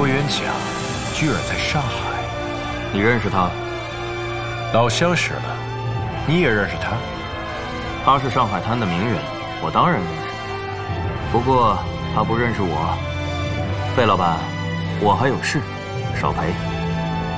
郭元甲居然在上海， 你认识他？ 老相识了。你也认识他？ 他是上海滩的名人，我当然认识。不过他不认识我。费老板，我还有事，少赔。